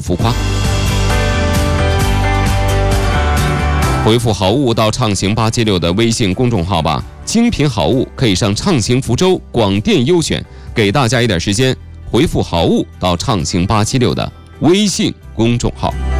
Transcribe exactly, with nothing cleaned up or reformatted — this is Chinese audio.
浮夸。回复好物到畅行八七六的微信公众号吧，精品好物可以上畅行福州广电优选。给大家一点时间，回复好物到畅行八七六的微信公众号。